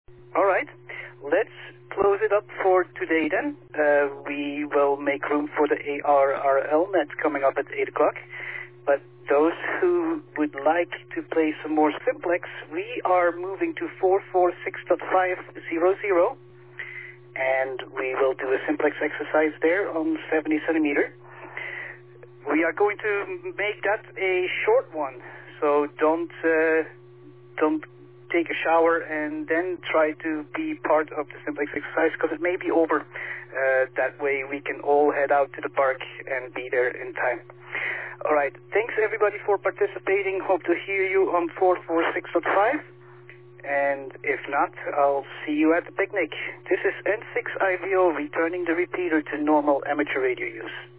All right. Let's close it up for today then. We will make room for the ARRL net coming up at 8 o'clock. But those who would like to play some more simplex, we are moving to 446.500. And we will do a simplex exercise there on 70 centimeter. We are going to make that a short one. So don't take a shower and then try to be part of the simplex exercise, because it may be over. That way we can all head out to the park and be there in time. All right. Thanks everybody for participating. Hope to hear you on 446.5. And if not, I'll see you at the picnic. This is N6IVO returning the repeater to normal amateur radio use.